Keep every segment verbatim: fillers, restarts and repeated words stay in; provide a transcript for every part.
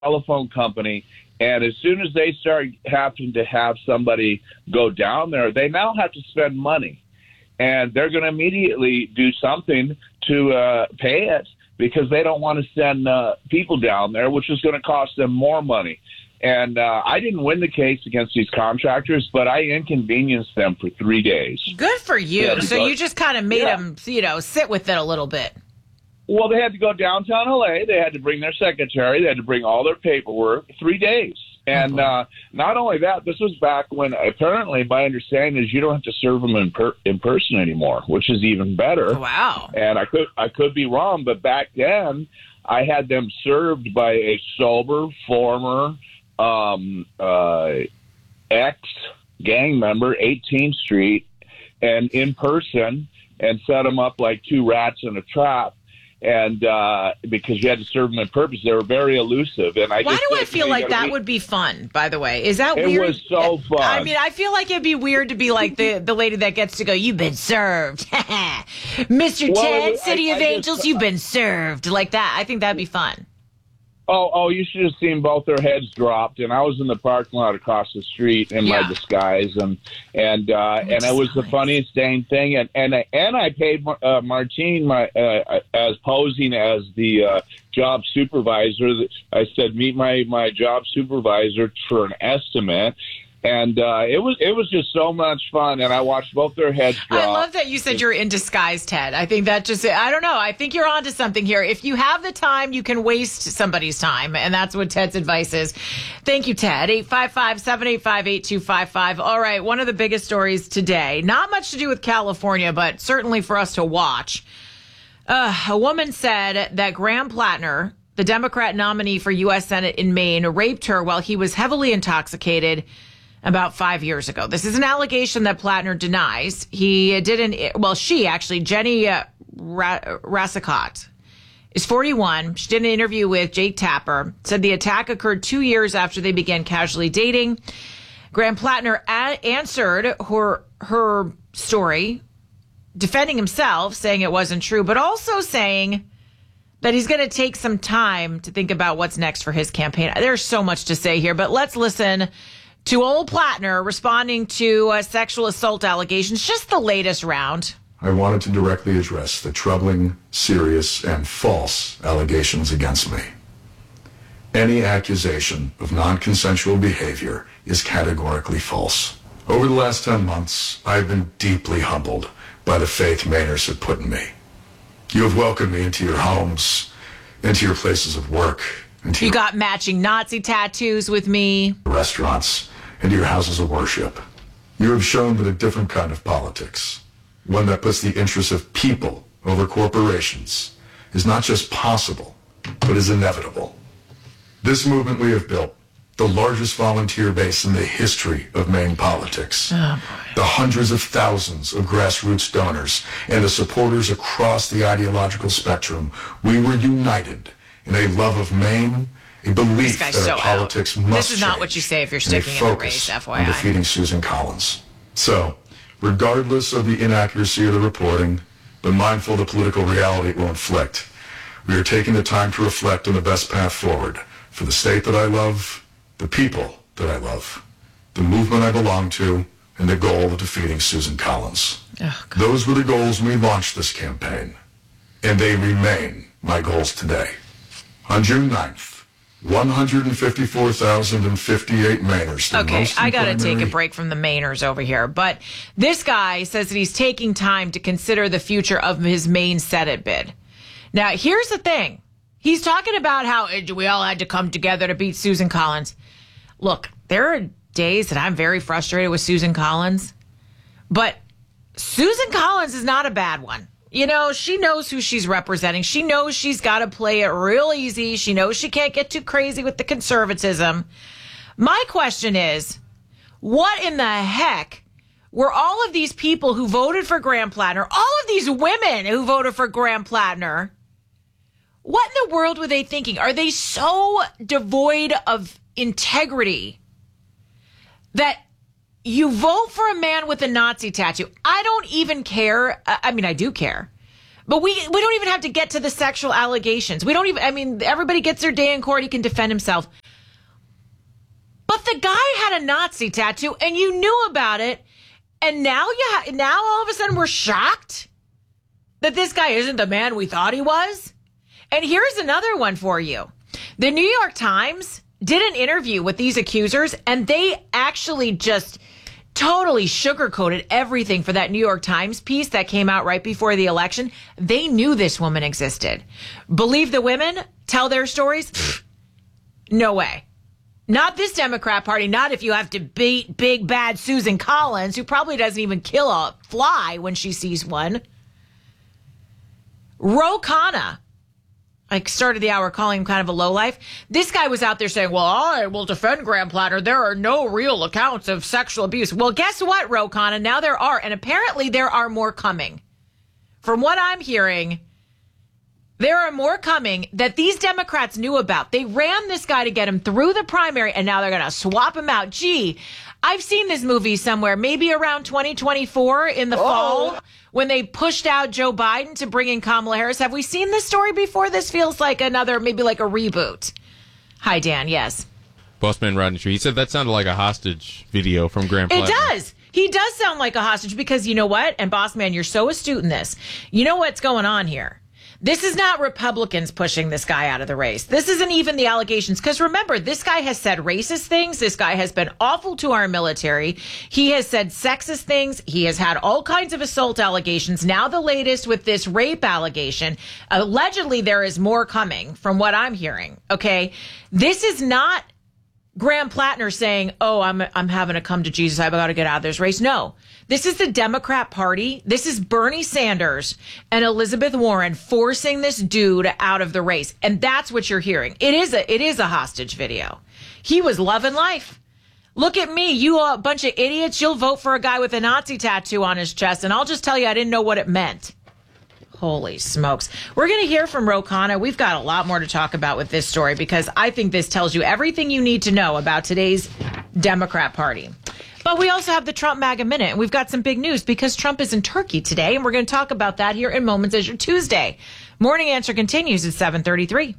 telephone company. And as soon as they start having to have somebody go down there, they now have to spend money. And they're going to immediately do something to uh, pay it because they don't want to send uh, people down there, which is going to cost them more money. And uh, I didn't win the case against these contractors, but I inconvenienced them for three days. Good for you. Yeah, so go, you just kind of made yeah. them, you know, sit with it a little bit. Well, they had to go downtown L A. They had to bring their secretary. They had to bring all their paperwork. Three days. And uh, not only that, this was back when apparently my understanding is you don't have to serve them in, per- in person anymore, which is even better. Wow. And I could I could be wrong, but back then I had them served by a sober former um, uh, ex-gang member, eighteenth Street, and in person, and set them up like two rats in a trap. And uh, because you had to serve them in purpose, they were very elusive. And I Why just do think, I feel you know, like you that be, would be fun, by the way? Is that it weird? It was so fun. I mean, I feel like it'd be weird to be like the, the lady that gets to go, you've been served. Mister Well, Ted, I- City I of just- Angels, you've been served. Like that. I think that'd be fun. Oh, oh! You should have seen both their heads dropped. And I was in the parking lot across the street in Yeah. my disguise, and and uh, and it was the funniest dang thing. And and I, and I paid uh, Martine my uh, as posing as the uh, job supervisor. I said, meet my my job supervisor for an estimate. And uh, it was it was just so much fun, and I watched both their heads drop. I love that you said you're in disguise, Ted. I think that just, I don't know. I think you're onto something here. If you have the time, you can waste somebody's time, and that's what Ted's advice is. Thank you, Ted. eight five five, seven eight five, eight two five five. All right, one of the biggest stories today, not much to do with California, but certainly for us to watch. Uh, a woman said that Graham Plattner, the Democrat nominee for U S Senate in Maine, raped her while he was heavily intoxicated about five years ago. This is an allegation that Plattner denies. He didn't, well, she actually, Jenny uh, Ra- Rassicot, is forty-one. She did an interview with Jake Tapper, said the attack occurred two years after they began casually dating. Graham Plattner a- answered her, her story, defending himself, saying it wasn't true, but also saying that he's going to take some time to think about what's next for his campaign. There's so much to say here, but let's listen to old Plattner responding to uh, sexual assault allegations, just the latest round. I wanted to directly address the troubling, serious, and false allegations against me. Any accusation of non-consensual behavior is categorically false. Over the last ten months, I've been deeply humbled by the faith Mainers have put in me. You have welcomed me into your homes, into your places of work, into You your got matching Nazi tattoos with me. restaurants, into your houses of worship. You have shown that a different kind of politics, one that puts the interests of people over corporations, is not just possible, but is inevitable. This movement we have built, the largest volunteer base in the history of Maine politics, Oh, the hundreds of thousands of grassroots donors, and the supporters across the ideological spectrum, we were united in a love of Maine, a belief This guy's that so our politics out. must This is not change, what you say if you're and a sticking in the focus race, F Y on I. defeating Susan Collins. So, regardless of the inaccuracy of the reporting, but mindful of the political reality it will inflict, we are taking the time to reflect on the best path forward for the state that I love, the people that I love, the movement I belong to, and the goal of defeating Susan Collins. Oh, God. Those were the goals when we launched this campaign, and they remain my goals today. On June ninth, one hundred fifty-four thousand fifty-eight Mainers. the Okay, most I got to primary- take a break from the Mainers over here. But this guy says that he's taking time to consider the future of his Maine Senate bid. Now, here's the thing. He's talking about how uh, we all had to come together to beat Susan Collins. Look, there are days that I'm very frustrated with Susan Collins, but Susan Collins is not a bad one. You know, she knows who she's representing. She knows she's got to play it real easy. She knows she can't get too crazy with the conservatism. My question is, what in the heck were all of these people who voted for Graham Plattner, all of these women who voted for Graham Plattner, what in the world were they thinking? Are they so devoid of integrity that you vote for a man with a Nazi tattoo? I don't even care. I mean, I do care. But we we don't even have to get to the sexual allegations. We don't even, I mean, everybody gets their day in court. He can defend himself. But the guy had a Nazi tattoo and you knew about it. And now you ha- now all of a sudden we're shocked that this guy isn't the man we thought he was. And here's another one for you. The New York Times did an interview with these accusers, and they actually just totally sugarcoated everything for that New York Times piece that came out right before the election. They knew this woman existed. Believe the women tell their stories? No way. Not this Democrat Party. Not if you have to beat big bad Susan Collins, who probably doesn't even kill a fly when she sees one. Ro Khanna. I started the hour calling him kind of a lowlife. This guy was out there saying, well, I will defend Graham Platter. There are no real accounts of sexual abuse. Well, guess what, Ro Khanna? Now there are. And apparently there are more coming. From what I'm hearing, there are more coming that these Democrats knew about. They ran this guy to get him through the primary, and now they're going to swap him out. Gee, I've seen this movie somewhere, maybe around twenty twenty-four in the oh. fall, when they pushed out Joe Biden to bring in Kamala Harris. Have we seen this story before? This feels like another, maybe like a reboot. Hi, Dan. Yes. Bossman Rodney Tree. He said that sounded like a hostage video from Graham Platter. It does. He does sound like a hostage because you know what? And Bossman, you're so astute in this. You know what's going on here? This is not Republicans pushing this guy out of the race. This isn't even the allegations. Because remember, this guy has said racist things. This guy has been awful to our military. He has said sexist things. He has had all kinds of assault allegations. Now the latest with this rape allegation. Allegedly, there is more coming from what I'm hearing. Okay. This is not Graham Platter saying, oh, I'm I'm having to come to Jesus. I've got to get out of this race. No. This is the Democrat Party. This is Bernie Sanders and Elizabeth Warren forcing this dude out of the race. And that's what you're hearing. It is a it is a hostage video. He was loving life. Look at me, you a bunch of idiots. You'll vote for a guy with a Nazi tattoo on his chest. And I'll just tell you, I didn't know what it meant. Holy smokes. We're going to hear from Ro Khanna. We've got a lot more to talk about with this story because I think this tells you everything you need to know about today's Democrat Party. But we also have the Trump MAGA Minute, and we've got some big news because Trump is in Turkey today, and we're going to talk about that here in Moments as your Tuesday. Morning Answer continues at seven thirty-three.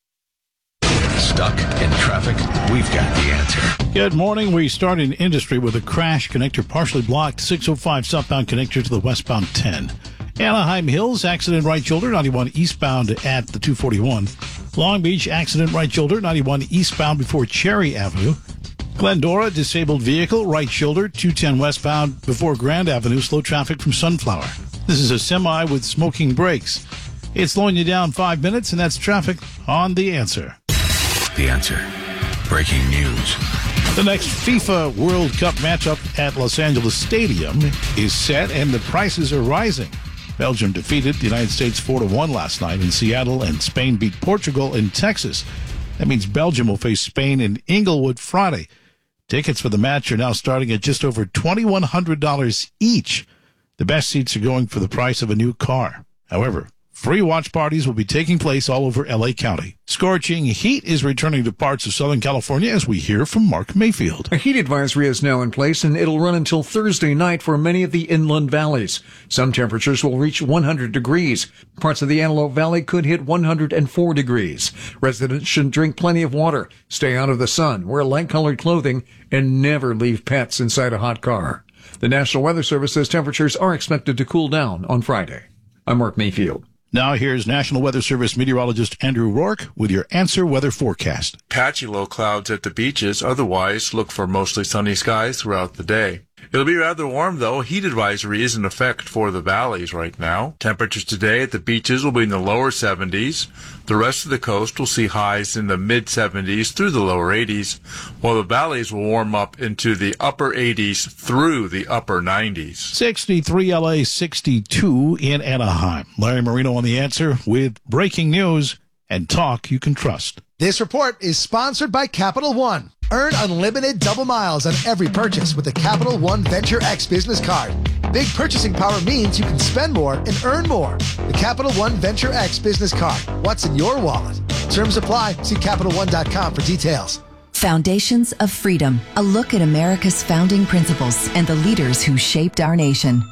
Stuck in traffic? We've got the answer. Good morning. We start in industry with a crash. Connector partially blocked. six oh five southbound connector to the westbound ten. Anaheim Hills, accident right shoulder, ninety-one eastbound at the two forty-one. Long Beach, accident right shoulder, ninety-one eastbound before Cherry Avenue. Glendora, disabled vehicle, right shoulder, two ten westbound before Grand Avenue, slow traffic from Sunflower. This is a semi with smoking brakes. It's slowing you down five minutes, and that's traffic on The Answer. The Answer. Breaking news. The next FIFA World Cup matchup at Los Angeles Stadium is set, and the prices are rising. Belgium defeated the United States four to one last night in Seattle, and Spain beat Portugal in Texas. That means Belgium will face Spain in Inglewood Friday. Tickets for the match are now starting at just over twenty-one hundred dollars each. The best seats are going for the price of a new car. However, free watch parties will be taking place all over L A County. Scorching heat is returning to parts of Southern California, as we hear from Mark Mayfield. A heat advisory is now in place, and it'll run until Thursday night for many of the inland valleys. Some temperatures will reach one hundred degrees. Parts of the Antelope Valley could hit one hundred four degrees. Residents should drink plenty of water, stay out of the sun, wear light-colored clothing, and never leave pets inside a hot car. The National Weather Service says temperatures are expected to cool down on Friday. I'm Mark Mayfield. Now here's National Weather Service meteorologist Andrew Rourke with your Answer Weather forecast. Patchy low clouds at the beaches. Otherwise, look for mostly sunny skies throughout the day. It'll be rather warm, though. Heat advisory is in effect for the valleys right now. Temperatures today at the beaches will be in the lower seventies. The rest of the coast will see highs in the mid-seventies through the lower eighties, while the valleys will warm up into the upper eighties through the upper nineties. sixty-three L A, sixty-two in Anaheim. Larry Marino on The Answer with breaking news and talk you can trust. This report is sponsored by Capital One. Earn unlimited double miles on every purchase with the Capital One Venture X business card. Big purchasing power means you can spend more and earn more. The Capital One Venture X business card. What's in your wallet? Terms apply. See Capital One dot com for details. Foundations of Freedom. A look at America's founding principles and the leaders who shaped our nation.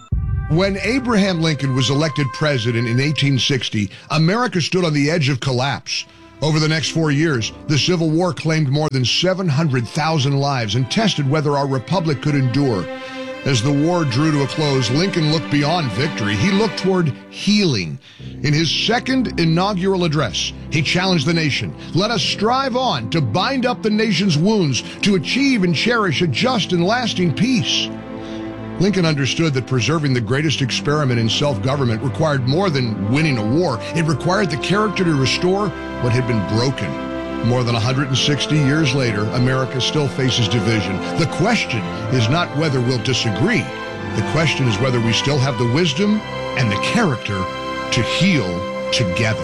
When Abraham Lincoln was elected president in eighteen sixty, America stood on the edge of collapse. Over the next four years, the Civil War claimed more than seven hundred thousand lives and tested whether our republic could endure. As the war drew to a close, Lincoln looked beyond victory. He looked toward healing. In his second inaugural address, he challenged the nation. Let us strive on to bind up the nation's wounds, to achieve and cherish a just and lasting peace. Lincoln understood that preserving the greatest experiment in self-government required more than winning a war. It required the character to restore what had been broken. More than one hundred sixty years later, America still faces division. The question is not whether we'll disagree. The question is whether we still have the wisdom and the character to heal together.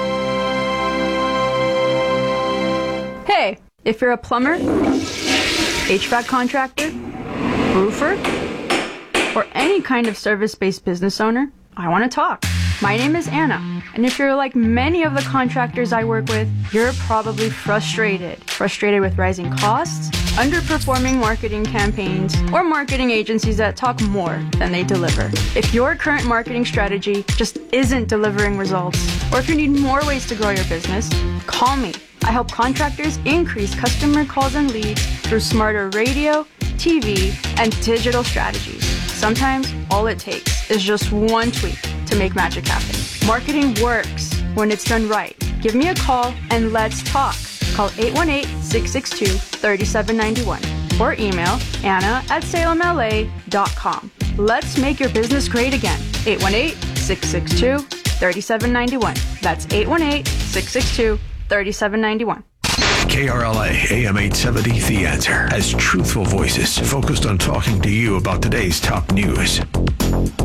Hey, if you're a plumber, H V A C contractor, roofer, or any kind of service-based business owner, I want to talk. My name is Anna, and if you're like many of the contractors I work with, you're probably frustrated. Frustrated with rising costs, underperforming marketing campaigns, or marketing agencies that talk more than they deliver. If your current marketing strategy just isn't delivering results, or if you need more ways to grow your business, call me. I help contractors increase customer calls and leads through smarter radio, T V, and digital strategies. Sometimes all it takes is just one tweak to make magic happen. Marketing works when it's done right. Give me a call and let's talk. Call eight one eight, six six two, three seven nine one or email Anna at salem L A dot com. Let's make your business great again. eight one eight, six six two, three seven nine one. That's eight one eight, six six two, three seven nine one. K R L A A M eight seventy The Answer has truthful voices focused on talking to you about today's top news.